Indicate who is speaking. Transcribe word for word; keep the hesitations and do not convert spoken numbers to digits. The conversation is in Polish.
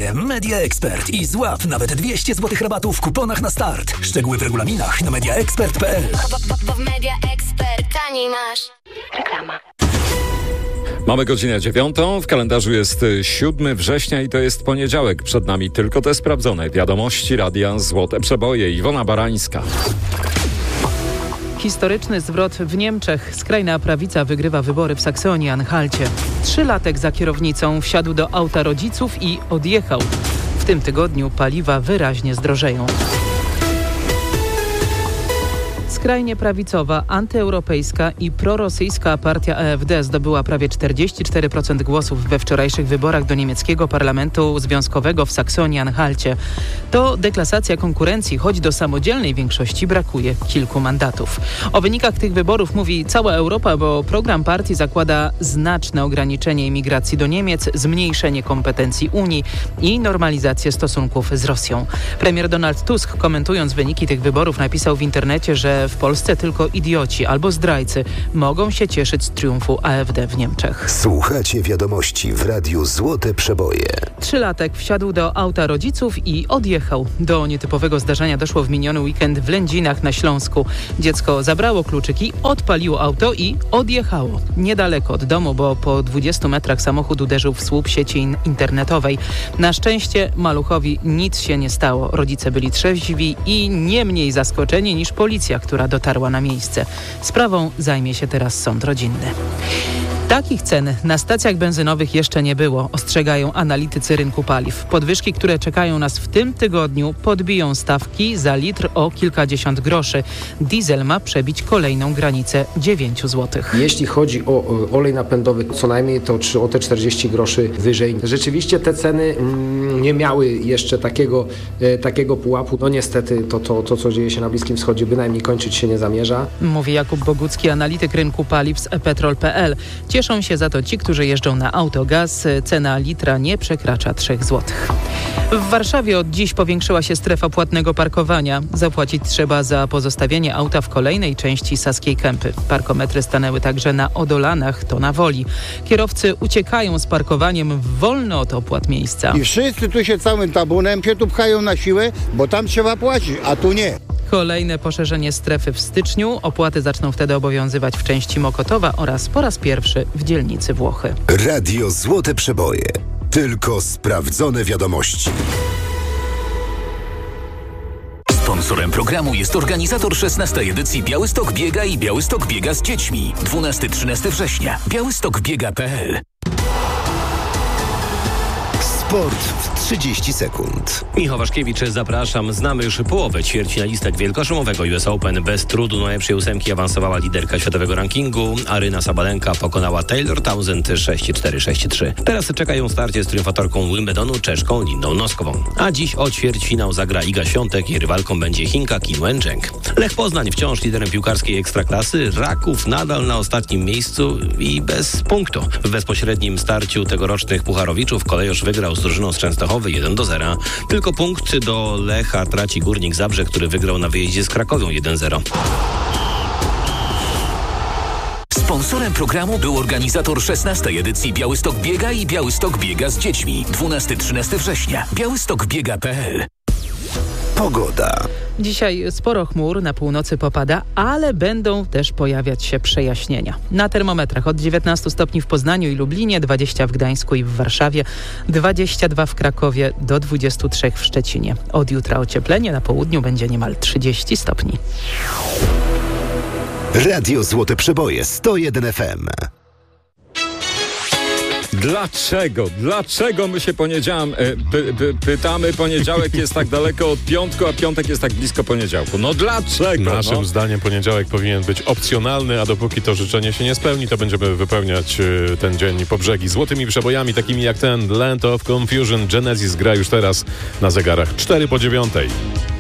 Speaker 1: Media MediaExpert i złap nawet dwieście złotych rabatu w kuponach na start. Szczegóły w regulaminach na media expert kropka p l.
Speaker 2: Bo w MediaExpert taniej masz. Reklama.
Speaker 3: Mamy godzinę dziewiątą, w kalendarzu jest siódmego września i to jest poniedziałek. Przed nami tylko te sprawdzone wiadomości Radia Złote Przeboje. Iwona Barańska.
Speaker 4: Historyczny zwrot w Niemczech. Skrajna prawica wygrywa wybory w Saksonii-Anhalcie. Trzylatek za kierownicą wsiadł do auta rodziców i odjechał. W tym tygodniu paliwa wyraźnie zdrożeją. Skrajnie prawicowa, antyeuropejska i prorosyjska partia A F D zdobyła prawie czterdzieści cztery procent głosów we wczorajszych wyborach do niemieckiego parlamentu związkowego w Saksonii-Anhalcie. To deklasacja konkurencji, choć do samodzielnej większości brakuje kilku mandatów. O wynikach tych wyborów mówi cała Europa, bo program partii zakłada znaczne ograniczenie imigracji do Niemiec, zmniejszenie kompetencji Unii i normalizację stosunków z Rosją. Premier Donald Tusk, komentując wyniki tych wyborów, napisał w internecie, że w Polsce tylko idioci albo zdrajcy mogą się cieszyć z triumfu A F D w Niemczech.
Speaker 5: Słuchacie wiadomości w Radiu Złote Przeboje.
Speaker 4: Trzylatek wsiadł do auta rodziców i odjechał. Do nietypowego zdarzenia doszło w miniony weekend w Lędzinach na Śląsku. Dziecko zabrało kluczyki, odpaliło auto i odjechało. Niedaleko od domu, bo po dwudziestu metrach samochód uderzył w słup sieci in- internetowej. Na szczęście maluchowi nic się nie stało. Rodzice byli trzeźwi i nie mniej zaskoczeni niż policja, która dotarła na miejsce. Sprawą zajmie się teraz sąd rodzinny. Takich cen na stacjach benzynowych jeszcze nie było, ostrzegają analitycy rynku paliw. Podwyżki, które czekają nas w tym tygodniu, podbiją stawki za litr o kilkadziesiąt groszy. Diesel ma przebić kolejną granicę dziewięć złotych.
Speaker 6: Jeśli chodzi o olej napędowy, co najmniej to o te czterdzieści groszy wyżej. Rzeczywiście te ceny mm, nie miały jeszcze takiego, e, takiego pułapu. No niestety to, to, to, co dzieje się na Bliskim Wschodzie, bynajmniej kończyć się nie zamierza.
Speaker 4: Mówi Jakub Bogucki, analityk rynku paliw z e petrol kropka p l. Cieszą się za to ci, którzy jeżdżą na autogaz. Cena litra nie przekracza trzech złotych. W Warszawie od dziś powiększyła się strefa płatnego parkowania. Zapłacić trzeba za pozostawienie auta w kolejnej części Saskiej Kępy. Parkometry stanęły także na Odolanach, to na Woli. Kierowcy uciekają z parkowaniem w wolne od opłat miejsca.
Speaker 7: I wszyscy tu się całym tabunem się tu pchają na siłę, bo tam trzeba płacić, a tu nie.
Speaker 4: Kolejne poszerzenie strefy w styczniu. Opłaty zaczną wtedy obowiązywać w części Mokotowa oraz po raz pierwszy w dzielnicy Włochy.
Speaker 5: Radio Złote Przeboje. Tylko sprawdzone wiadomości.
Speaker 1: Sponsorem programu jest organizator szesnastej edycji Białystok Biega i Białystok Biega z dziećmi. dwunastego do trzynastego września. białystok biega kropka p l.
Speaker 5: Sport w trzydzieści sekund.
Speaker 8: Michał Waszkiewicz, zapraszam. Znamy już połowę ćwierćfinalistek wielkoszumowego U S Open. Bez trudu do najlepszej ósemki awansowała liderka światowego rankingu. Aryna Sabalenka pokonała Taylor Townsend sześć cztery sześć trzy. Teraz czeka ją starcie z triumfatorką Wimbledonu, Czeszką Lindą Noskową. A dziś o ćwierćfinał zagra Iga Świątek i rywalką będzie Chinka Qin Wencheng. Lech Poznań wciąż liderem piłkarskiej ekstraklasy. Raków nadal na ostatnim miejscu i bez punktu. W bezpośrednim starciu tegorocznych pucharowiczów Kolejosz wygrał z drużyną z Częstochowy jeden do zera. Tylko punkt do Lecha traci Górnik Zabrze, który wygrał na wyjeździe z Krakowią jeden zero.
Speaker 1: Sponsorem programu był organizator szesnastej edycji Białystok Biega i Białystok Biega z dziećmi. dwunastego do trzynastego września. białystok biega kropka p l.
Speaker 5: Pogoda.
Speaker 4: Dzisiaj sporo chmur, na północy popada, ale będą też pojawiać się przejaśnienia. Na termometrach od dziewiętnastu stopni w Poznaniu i Lublinie, dwadzieścia w Gdańsku i w Warszawie, dwadzieścia dwa w Krakowie, do dwudziestu trzech w Szczecinie. Od jutra ocieplenie, na południu będzie niemal trzydzieści stopni.
Speaker 5: Radio Złote Przeboje sto jeden F M.
Speaker 3: Dlaczego? Dlaczego my się poniedziałam, py, py, pytamy, poniedziałek jest tak daleko od piątku, a piątek jest tak blisko poniedziałku? No dlaczego?
Speaker 9: Naszym
Speaker 3: no?
Speaker 9: zdaniem poniedziałek powinien być opcjonalny, a dopóki to życzenie się nie spełni, to będziemy wypełniać y, ten dzień po brzegi złotymi przebojami, takimi jak ten Land of Confusion. Genesis gra już teraz na zegarach cztery po dziewiątej.